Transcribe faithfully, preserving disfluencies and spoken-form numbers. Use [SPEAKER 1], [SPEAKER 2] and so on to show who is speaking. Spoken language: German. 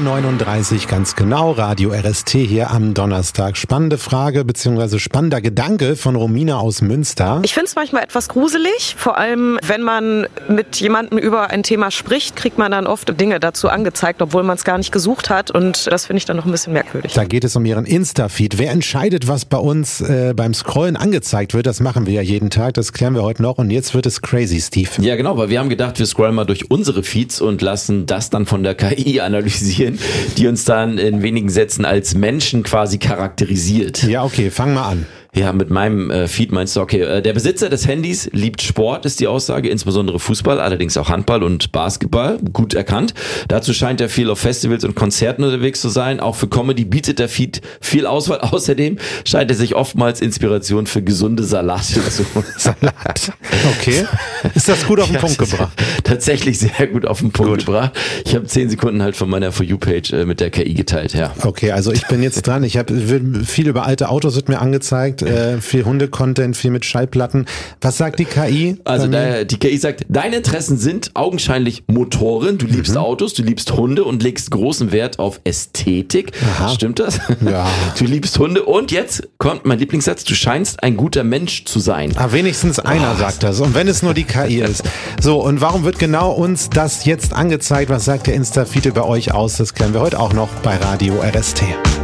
[SPEAKER 1] neununddreißig ganz genau, Radio R S T hier am Donnerstag. Spannende Frage bzw. spannender Gedanke von Romina aus Münster.
[SPEAKER 2] Ich finde es manchmal etwas gruselig, vor allem wenn man mit jemandem über ein Thema spricht, kriegt man dann oft Dinge dazu angezeigt, obwohl man es gar nicht gesucht hat, und das finde ich dann noch ein bisschen merkwürdig.
[SPEAKER 1] Da geht es um Ihren Insta-Feed. Wer entscheidet, was bei uns äh, beim Scrollen angezeigt wird? Das machen wir ja jeden Tag, das klären wir heute noch, und jetzt wird es crazy, Steve.
[SPEAKER 3] Ja genau, weil wir haben gedacht, wir scrollen mal durch unsere Feeds und lassen das dann von der K I analysieren, die uns dann in wenigen Sätzen als Menschen quasi charakterisiert.
[SPEAKER 1] Ja, okay, fang mal an.
[SPEAKER 3] Ja, mit meinem äh, Feed meinst du, okay, äh, der Besitzer des Handys liebt Sport, ist die Aussage, insbesondere Fußball, allerdings auch Handball und Basketball, gut erkannt. Dazu scheint er viel auf Festivals und Konzerten unterwegs zu sein. Auch für Comedy bietet der Feed viel Auswahl. Außerdem scheint er sich oftmals Inspiration für gesunde Salate zu holen.
[SPEAKER 1] Salat. Okay. Ist das gut auf den ja, Punkt gebracht?
[SPEAKER 3] Tatsächlich sehr gut auf den Punkt gut. gebracht. Ich habe zehn Sekunden halt von meiner For You-Page äh, mit der K I geteilt, ja.
[SPEAKER 1] Okay, also ich bin jetzt dran. Ich habe viel über alte Autos wird mir angezeigt. Äh, viel Hunde-Content, viel mit Schallplatten. Was sagt die K I?
[SPEAKER 3] Also da, die K I sagt, deine Interessen sind augenscheinlich Motoren, du liebst mhm. Autos, du liebst Hunde und legst großen Wert auf Ästhetik. Aha. Stimmt das?
[SPEAKER 1] Ja.
[SPEAKER 3] Du liebst Hunde und jetzt kommt mein Lieblingssatz, du scheinst ein guter Mensch zu sein.
[SPEAKER 1] Ah, wenigstens einer oh. sagt das, und wenn es nur die K I ist. So, und warum wird genau uns das jetzt angezeigt? Was sagt der Insta-Feed bei euch aus? Das klären wir heute auch noch bei Radio R S T.